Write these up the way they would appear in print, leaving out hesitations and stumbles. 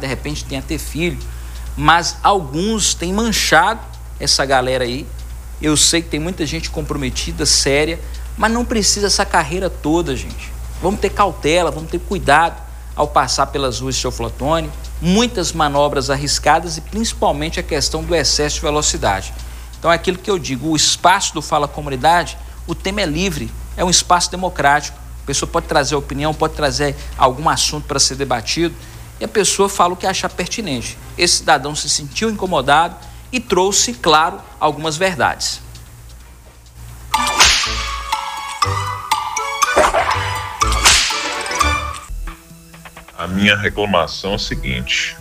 de repente tem até filho, mas alguns têm manchado essa galera aí. Eu sei que tem muita gente comprometida, séria, mas não precisa essa carreira toda, gente. Vamos ter cautela, vamos ter cuidado ao passar pelas ruas de Teófilo Otoni, muitas manobras arriscadas e principalmente a questão do excesso de velocidade. Então é aquilo que eu digo, o espaço do Fala Comunidade, o tema é livre, é um espaço democrático. A pessoa pode trazer opinião, pode trazer algum assunto para ser debatido e a pessoa fala o que achar pertinente. Esse cidadão se sentiu incomodado e trouxe, claro, algumas verdades. A minha reclamação é a seguinte: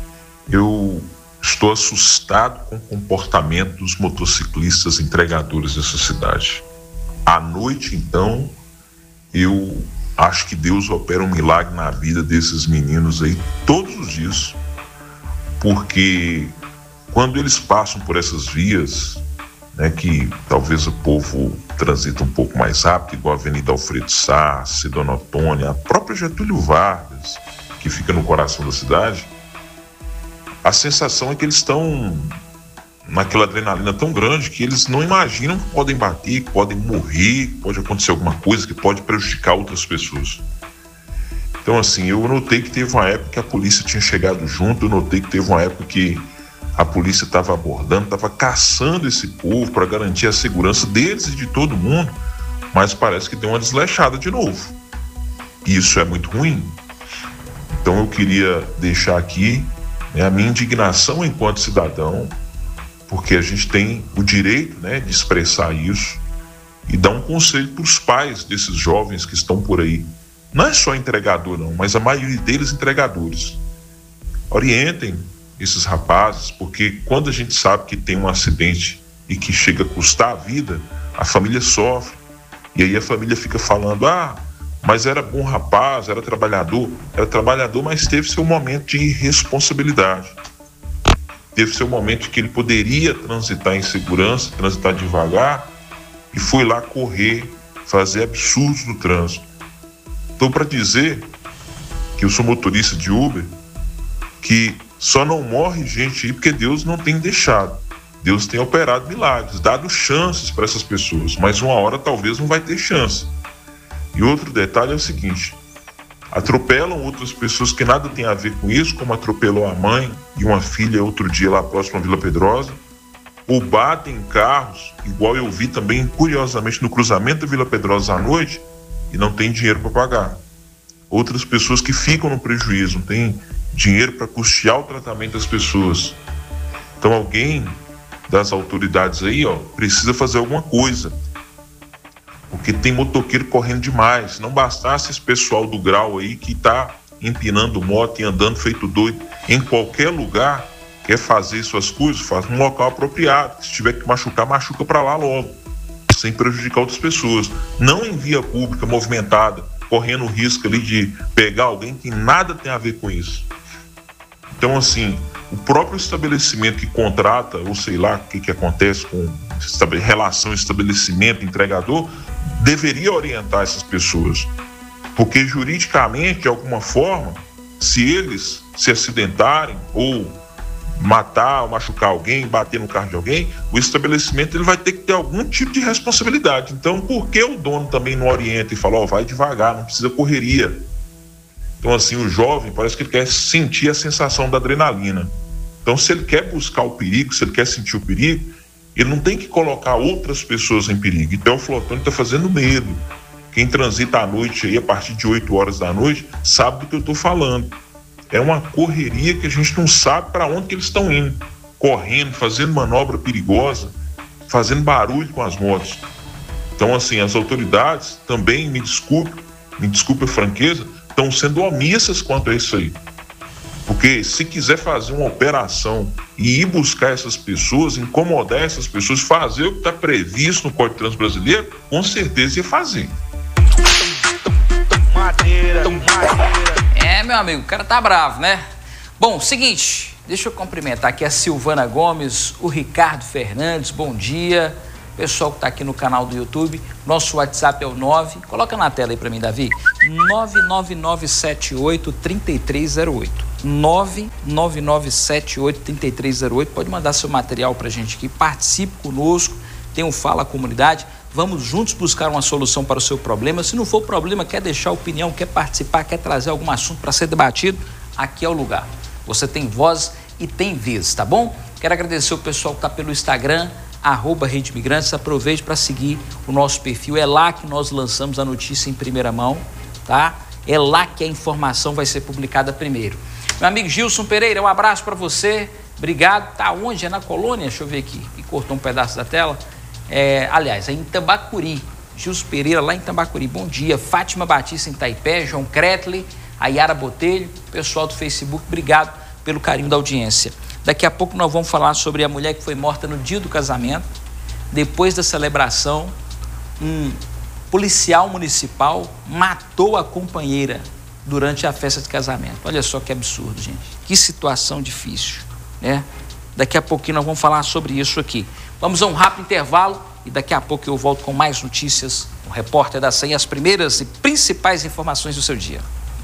eu estou assustado com o comportamento dos motociclistas entregadores dessa cidade. À noite, então, eu acho que Deus opera um milagre na vida desses meninos aí todos os dias, porque quando eles passam por essas vias, né, que talvez o povo transita um pouco mais rápido, igual a Avenida Alfredo Sá, Sidônio Otoni, a própria Getúlio Vargas, que fica no coração da cidade, a sensação é que eles estão naquela adrenalina tão grande que eles não imaginam que podem bater, que podem morrer, que pode acontecer alguma coisa que pode prejudicar outras pessoas. Então, assim, eu notei que teve uma época que a polícia tinha chegado junto, eu notei que teve uma época que a polícia estava abordando, estava caçando esse povo para garantir a segurança deles e de todo mundo, mas parece que deu uma desleixada de novo. E isso é muito ruim. Então eu queria deixar aqui, né, a minha indignação enquanto cidadão, porque a gente tem o direito, né, de expressar isso e dar um conselho para os pais desses jovens que estão por aí. Não é só entregador não, mas a maioria deles entregadores. Orientem esses rapazes, porque quando a gente sabe que tem um acidente e que chega a custar a vida, a família sofre. E aí a família fica falando, mas era bom rapaz, era trabalhador, mas teve seu momento de irresponsabilidade. Teve seu momento que ele poderia transitar em segurança, transitar devagar, e foi lá correr, fazer absurdos no trânsito. Então, para dizer que eu sou motorista de Uber, que só não morre gente aí porque Deus não tem deixado. Deus tem operado milagres, dado chances para essas pessoas, mas uma hora talvez não vai ter chance. E outro detalhe é o seguinte: atropelam outras pessoas que nada tem a ver com isso, como atropelou a mãe e uma filha outro dia lá próximo à Vila Pedrosa, ou batem em carros, igual eu vi também, curiosamente, no cruzamento da Vila Pedrosa à noite, e não tem dinheiro para pagar. Outras pessoas que ficam no prejuízo, não tem dinheiro para custear o tratamento das pessoas. Então alguém das autoridades aí, precisa fazer alguma coisa, porque tem motoqueiro correndo demais. Não bastasse esse pessoal do grau aí que está empinando moto e andando feito doido em qualquer lugar, quer fazer suas coisas, faz num local apropriado. Se tiver que machucar, machuca para lá logo, sem prejudicar outras pessoas. Não em via pública movimentada, correndo o risco ali de pegar alguém que nada tem a ver com isso. Então, assim, o próprio estabelecimento que contrata, ou sei lá o que acontece com relação estabelecimento-entregador, deveria orientar essas pessoas. Porque juridicamente, de alguma forma, se eles se acidentarem ou matar ou machucar alguém, bater no carro de alguém, o estabelecimento ele vai ter que ter algum tipo de responsabilidade. Então, por que o dono também não orienta e fala, vai devagar, não precisa correria? Então, assim, o jovem parece que ele quer sentir a sensação da adrenalina. Então, se ele quer buscar o perigo, se ele quer sentir o perigo, ele não tem que colocar outras pessoas em perigo. Então, o Teófilo Otoni está fazendo medo. Quem transita à noite, aí, a partir de 8 horas da noite, sabe do que eu estou falando. É uma correria que a gente não sabe para onde que eles estão indo. Correndo, fazendo manobra perigosa, fazendo barulho com as motos. Então, assim, as autoridades também, me desculpe a franqueza, estão sendo omissas quanto a isso aí. Porque se quiser fazer uma operação e ir buscar essas pessoas, incomodar essas pessoas, fazer o que está previsto no Código de Trânsito Brasileiro, com certeza ia fazer. Meu amigo, o cara tá bravo, né? Bom, seguinte, deixa eu cumprimentar aqui a Silvana Gomes, o Ricardo Fernandes, bom dia. pessoal que está aqui no canal do YouTube, nosso WhatsApp é o coloca na tela aí para mim, Davi, 99978-3308. 99978-3308. Pode mandar seu material para a gente aqui, participe conosco, tem um Fala Comunidade, vamos juntos buscar uma solução para o seu problema. Se não for problema, quer deixar opinião, quer participar, quer trazer algum assunto para ser debatido, aqui é o lugar. Você tem voz e tem vez, tá bom? Quero agradecer o pessoal que está pelo Instagram, @Rede Imigrantes. Aproveite para seguir o nosso perfil, é lá que nós lançamos a notícia em primeira mão, tá? É lá que a informação vai ser publicada primeiro. Meu amigo Gilson Pereira, um abraço para você, obrigado. Tá onde? É na Colônia? Deixa eu ver aqui, que cortou um pedaço da tela. Aliás, é em Tambacuri. Gilson Pereira, lá em Tambacuri. Bom dia. Fátima Batista em Taipé, João Kretley, a Yara Botelho, pessoal do Facebook, obrigado pelo carinho da audiência. Daqui a pouco nós vamos falar sobre a mulher que foi morta no dia do casamento. Depois da celebração, um policial municipal matou a companheira durante a festa de casamento. Olha só que absurdo, gente. Que situação difícil, né? Daqui a pouquinho nós vamos falar sobre isso aqui. Vamos a um rápido intervalo e daqui a pouco eu volto com mais notícias. O repórter da SEM, as primeiras e principais informações do seu dia.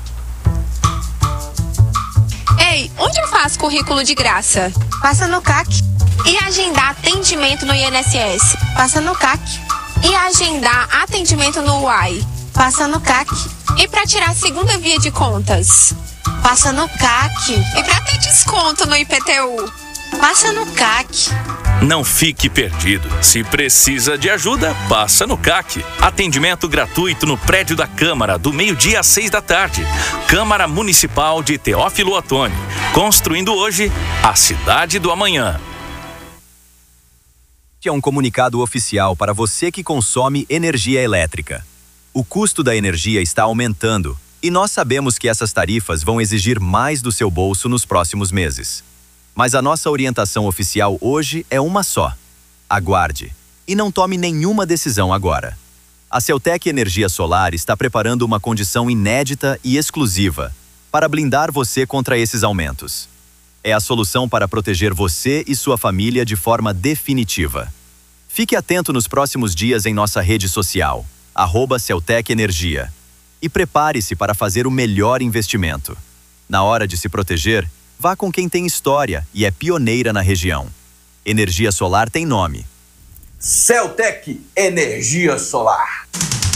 Ei, onde eu faço currículo de graça? Passa no CAC. E agendar atendimento no INSS? Passa no CAC. E agendar atendimento no UAI? Passa no CAC. E para tirar a segunda via de contas? Passa no CAC. E para ter desconto no IPTU? Passa no CAC. Não fique perdido. Se precisa de ajuda, passa no CAC. Atendimento gratuito no prédio da Câmara, do meio-dia às 6 da tarde. Câmara Municipal de Teófilo Otoni. Construindo hoje a cidade do amanhã. É um comunicado oficial para você que consome energia elétrica. O custo da energia está aumentando e nós sabemos que essas tarifas vão exigir mais do seu bolso nos próximos meses. Mas a nossa orientação oficial hoje é uma só. Aguarde e não tome nenhuma decisão agora. A Celltec Energia Solar está preparando uma condição inédita e exclusiva para blindar você contra esses aumentos. É a solução para proteger você e sua família de forma definitiva. Fique atento nos próximos dias em nossa rede social, @Celltec Energia. E prepare-se para fazer o melhor investimento. Na hora de se proteger, vá com quem tem história e é pioneira na região. Energia solar tem nome. Celltec Energia Solar.